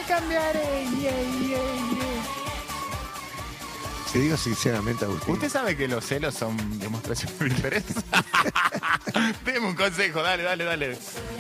cambiaré. Te digo sinceramente, Agustín. Usted sabe que los celos son demostraciones de interés. Deme un consejo, dale.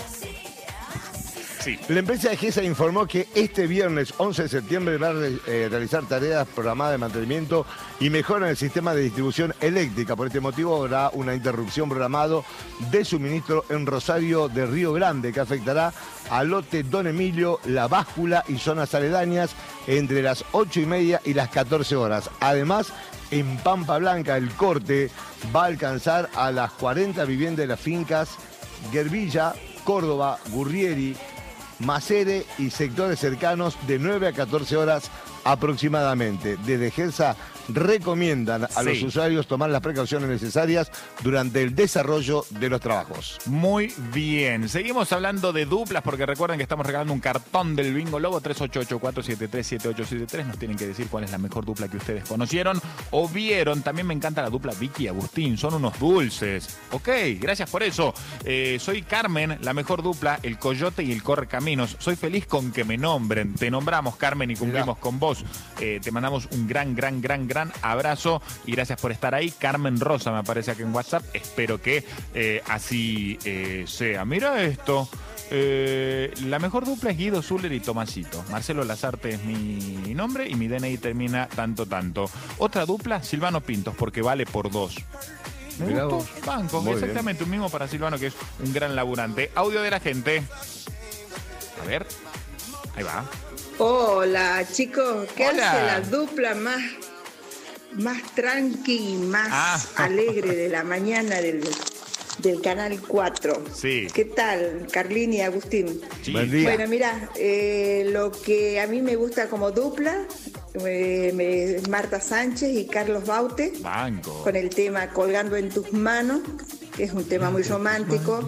Sí. La empresa de GESA informó que este viernes 11 de septiembre va a realizar tareas programadas de mantenimiento y mejora en el sistema de distribución eléctrica. Por este motivo habrá una interrupción programada de suministro en Rosario de Río Grande que afectará a lote Don Emilio, La Báscula y zonas aledañas entre las 8:30 y las 14 horas. Además, en Pampa Blanca el corte va a alcanzar a las 40 viviendas de las fincas Guervilla, Córdoba, Gurrieri, Macere y sectores cercanos de 9 a 14 horas aproximadamente. Desde GESA recomiendan a los usuarios tomar las precauciones necesarias durante el desarrollo de los trabajos. Muy bien. Seguimos hablando de duplas porque recuerden que estamos regalando un cartón del Bingo Lobo 3884737873. Nos tienen que decir cuál es la mejor dupla que ustedes conocieron o vieron. También me encanta la dupla Vicky y Agustín. Son unos dulces. Ok, gracias por eso. Soy Carmen, la mejor dupla, el Coyote y el Correcaminos. Soy feliz con que me nombren. Te nombramos, Carmen, y cumplimos con vos. Te mandamos un gran abrazo y gracias por estar ahí. Carmen Rosa me aparece aquí en WhatsApp. Espero que así sea. Mira esto. La mejor dupla es Guido Zuller y Tomasito. Marcelo Lazarte es mi nombre y mi DNI termina tanto. Otra dupla, Silvano Pintos, porque vale por 2. Me gustó. Banco, exactamente, un mismo para Silvano, que es un gran laburante. Audio de la gente. A ver. Ahí va. Hola, chicos. ¿Qué Hola. hace la dupla más tranqui, más alegre de la mañana del Canal 4? Sí. ¿Qué tal, Carlín y Agustín? Sí. Buen día. Bueno, mira, lo que a mí me gusta como dupla, Marta Sánchez y Carlos Baute, Banco. con el tema Colgando en tus manos, que es un tema muy romántico.